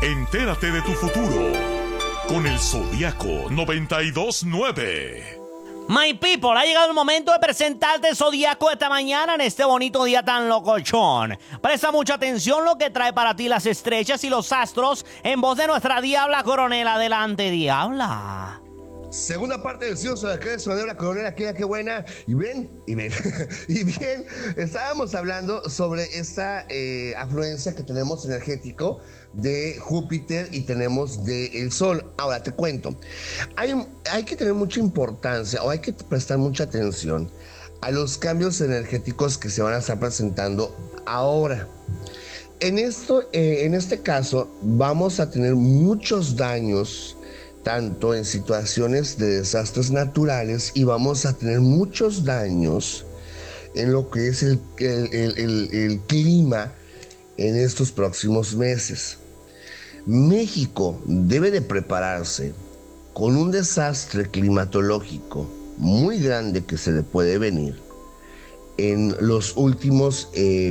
Entérate de tu futuro con el Zodiaco 92.9. My people, ha llegado el momento de presentarte el Zodiaco esta mañana en este bonito día tan locochón. Presta mucha atención lo que trae para ti las estrellas y los astros en voz de nuestra Diabla Coronel. Adelante, Diabla. Segunda parte del Cielo sobre la Diabla Coronel, qué buena. Y bien, y bien, y bien, estábamos hablando sobre esta afluencia que tenemos energético de Júpiter y tenemos del Sol. Ahora te cuento, hay que tener mucha importancia o hay que prestar mucha atención a los cambios energéticos que se van a estar presentando ahora. En este caso vamos a tener muchos daños tanto en situaciones de desastres naturales y vamos a tener muchos daños en lo que es el clima en estos próximos meses. México debe de prepararse con un desastre climatológico muy grande que se le puede venir en los últimos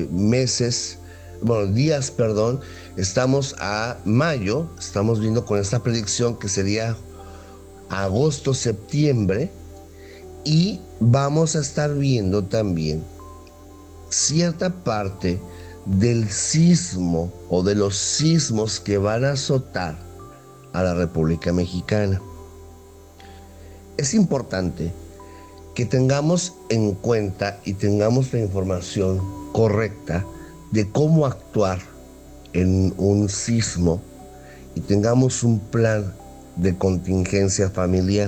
días. Estamos a mayo, estamos viendo con esta predicción que sería agosto, septiembre, y vamos a estar viendo también cierta parte del sismo o de los sismos que van a azotar a la República Mexicana. Es importante que tengamos en cuenta y tengamos la información correcta de cómo actuar en un sismo y tengamos un plan de contingencia familiar.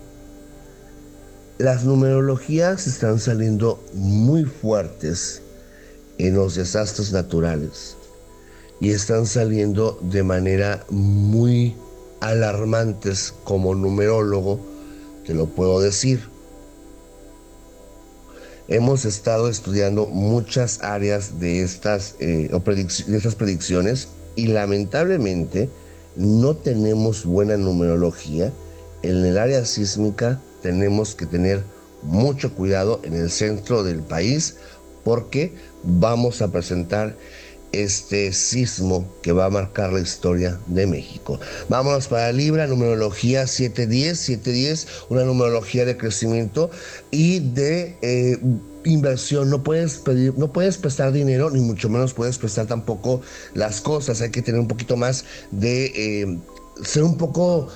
Las numerologías están saliendo muy fuertes en los desastres naturales y están saliendo de manera muy alarmantes. Como numerólogo te lo puedo decir. Hemos estado estudiando muchas áreas de estas predicciones y lamentablemente no tenemos buena numerología. En el área sísmica tenemos que tener mucho cuidado en el centro del país porque vamos a presentar este sismo que va a marcar la historia de México. Vámonos para Libra, numerología 710, una numerología de crecimiento y de inversión. No puedes prestar dinero, ni mucho menos puedes prestar tampoco las cosas. Hay que tener un poquito más de ser un poco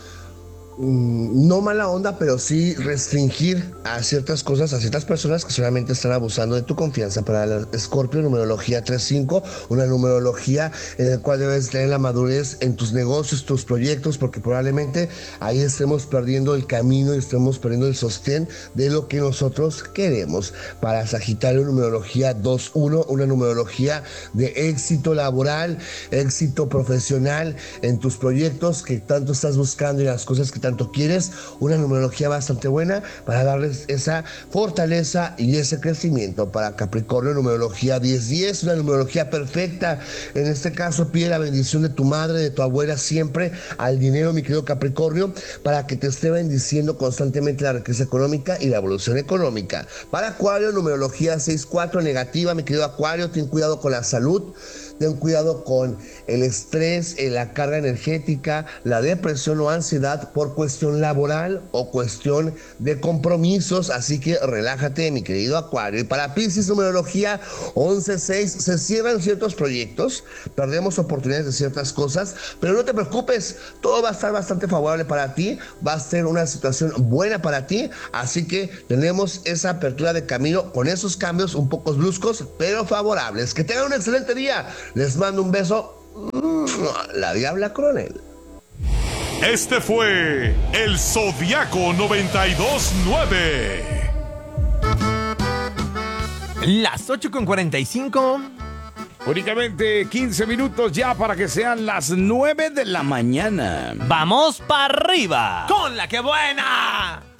no mala onda, pero sí restringir a ciertas cosas, a ciertas personas que solamente están abusando de tu confianza. Para el Escorpio, numerología 35, una numerología en la cual debes tener la madurez en tus negocios, tus proyectos, porque probablemente ahí estemos perdiendo el camino y estemos perdiendo el sostén de lo que nosotros queremos. Para Sagitario, numerología 21, una numerología de éxito laboral, éxito profesional en tus proyectos que tanto estás buscando y las cosas que tanto quieres. Una numerología bastante buena para darles esa fortaleza y ese crecimiento. Para Capricornio, numerología 1010, una numerología perfecta. En este caso pide la bendición de tu madre, de tu abuela siempre al dinero, mi querido Capricornio, para que te esté bendiciendo constantemente la riqueza económica y la evolución económica. Para Acuario, numerología 64, negativa, mi querido Acuario, ten cuidado con la salud. Ten cuidado con el estrés, la carga energética, la depresión o ansiedad por cuestión laboral o cuestión de compromisos. Así que relájate, mi querido Acuario. Y para Piscis, numerología 11-6, se cierran ciertos proyectos, perdemos oportunidades de ciertas cosas, pero no te preocupes, todo va a estar bastante favorable para ti, va a ser una situación buena para ti. Así que tenemos esa apertura de camino con esos cambios un poco bruscos, pero favorables. Que tengan un excelente día. Les mando un beso. La Diabla Coronel. Este fue el Zodiaco 92.9. Las 8:45. Únicamente 15 minutos ya para que sean las 9 de la mañana. ¡Vamos para arriba! ¡Con la que buena!